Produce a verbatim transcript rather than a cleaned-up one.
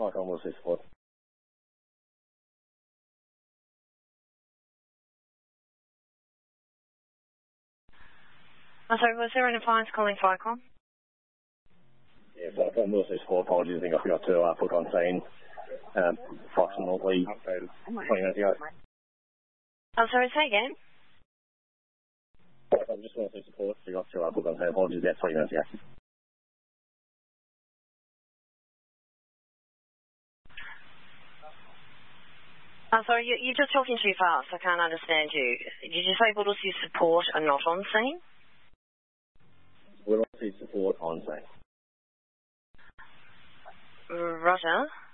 Falcon, we'll see support. Oh, sorry, was there an appliance calling Falcon? Yeah, Falcon, we'll see support. Apologies, I think I forgot to uh, put on scene um, approximately twenty minutes ago. Oh, sorry, say again? I just want to see support. Forgot to uh, put on scene. Apologies, that's twenty minutes ago. Oh, sorry, you, you're just talking too fast. I can't understand you. Did you say Whittlesea support are not on scene? Whittlesea support on scene. Roger.